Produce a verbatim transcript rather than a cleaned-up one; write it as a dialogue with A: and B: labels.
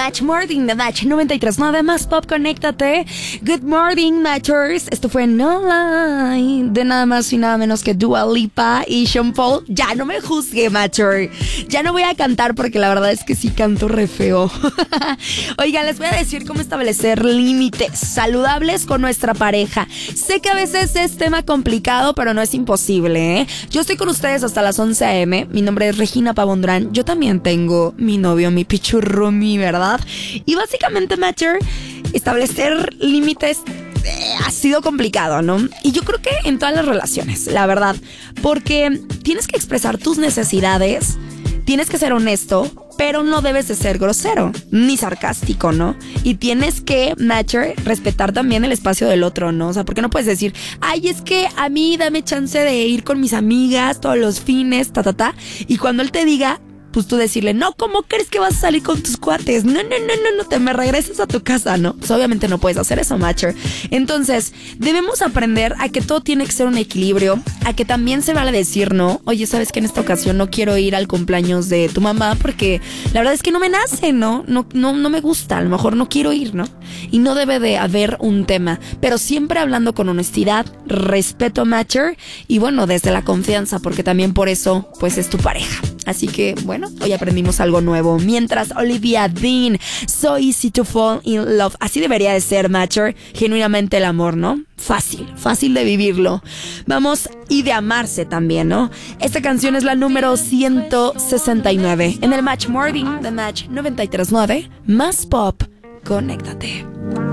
A: Match Morning, The Match noventa y tres punto nueve, más pop, conéctate. Good morning, Matchers. Esto fue No Lie, de nada más y nada menos que Dua Lipa y Sean Paul. Ya no me juzgue, Matcher. Ya no voy a cantar porque la verdad es que sí canto re feo. Oigan, les voy a decir cómo establecer límites saludables con nuestra pareja. Sé que a veces es tema complicado, pero no es imposible, ¿eh? Yo estoy con ustedes hasta las once a eme. Mi nombre es Regina Pavón Durán. Yo también tengo mi novio, mi pichurrumi, ¿verdad? Y básicamente, Matcher, establecer límites eh, ha sido complicado, ¿no? Y yo creo que en todas las relaciones, la verdad, porque tienes que expresar tus necesidades, tienes que ser honesto, pero no debes de ser grosero ni sarcástico, ¿no? Y tienes que, Matcher, respetar también el espacio del otro, ¿no? O sea, porque no puedes decir, ay, es que a mí dame chance de ir con mis amigas todos los fines, ta, ta, ta, y cuando él te diga, pues tú decirle, no, ¿cómo crees que vas a salir con tus cuates? No, no, no, no, no, te me regresas a tu casa, ¿no? Pues obviamente no puedes hacer eso, Matcher. Entonces, debemos aprender a que todo tiene que ser un equilibrio, a que también se vale decir no. Oye, ¿sabes que en esta ocasión no quiero ir al cumpleaños de tu mamá? Porque la verdad es que no me nace, ¿no? No, no, no me gusta, a lo mejor no quiero ir, ¿no? Y no debe de haber un tema, pero siempre hablando con honestidad, respeto, Matcher, y bueno, desde la confianza, porque también por eso, pues es tu pareja. Así que, bueno, hoy aprendimos algo nuevo. Mientras, Olivia Dean, So Easy to Fall in Love. Así debería de ser, Matcher. Genuinamente el amor, ¿no? Fácil, fácil de vivirlo. Vamos, y de amarse también, ¿no? Esta canción es la número ciento sesenta y nueve. En el Match Morning, The Match noventa y tres punto nueve. Más pop, conéctate.